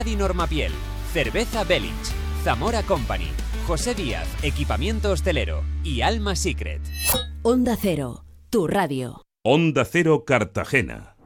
y Normapiel, Cerveza Belich, Zamora Company, José Díaz, Equipamiento Hostelero y Alma Secret. Onda Cero, tu radio. Onda Cero Cartagena.